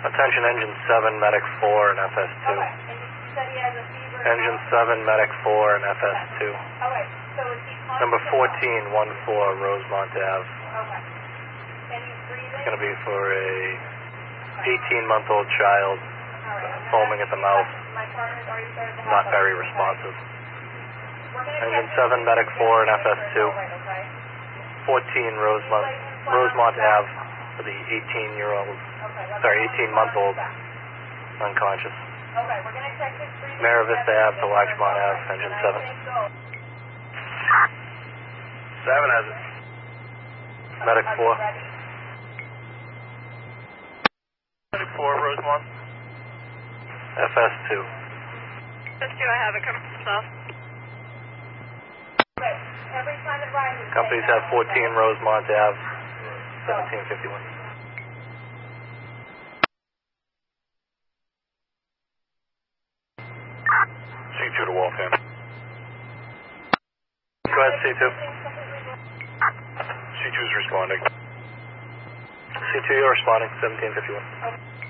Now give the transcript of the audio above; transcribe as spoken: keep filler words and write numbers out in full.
Attention Engine seven, Medic four, and F S two. Okay, and you said he has a fever? Engine seven, Medic four, and F S two. Okay, so is he conscious? Number fourteen, one four, Rosemont Ave. Okay. And he's breathing? It's going to be for a eighteen-month-old child, Alright. foaming at the mouth, My partner's already started to have not a- very responsive. We're gonna Engine check seven, his Medic four, and F S two. Right, okay? fourteen, Rosemont, Rosemont Ave, for the eighteen-year-old, Okay, let's- sorry, eighteen-month-old, unconscious. Okay, we're gonna check his breathing. Mara Vista Ave to Larchmont Ave, Engine And I seven. think so. Seven has it. Medic Are four. you ready? Medic four, Rosemont. F S two. F S two, I have it. Come from south. Okay, every time it rises. Companies say have that, fourteen, okay? Rosemont Ave, seventeen fifty-one. C two to Waltham. Go ahead, C two. C two is responding. C two, you're responding, seventeen fifty-one. Okay.